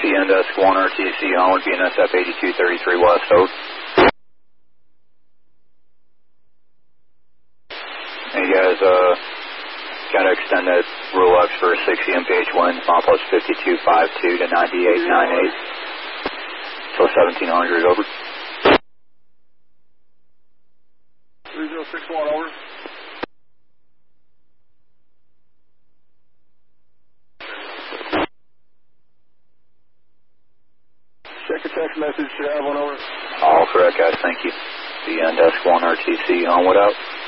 CN Desk 1 RTC on with BNSF 8233 West, over. Hey guys, gotta extend that rule X for 6 MPH wind, mile plus 5252 to 9898. So 1700, over. 3061, over. Check the text message, should have one, over. All correct guys, thank you. CN Desk 1 RTC on, what out?